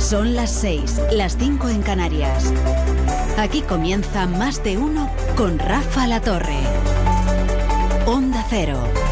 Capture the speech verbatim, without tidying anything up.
Son las seis, las cinco en Canarias. Aquí comienza Más de Uno con Rafa La Torre. Onda Cero.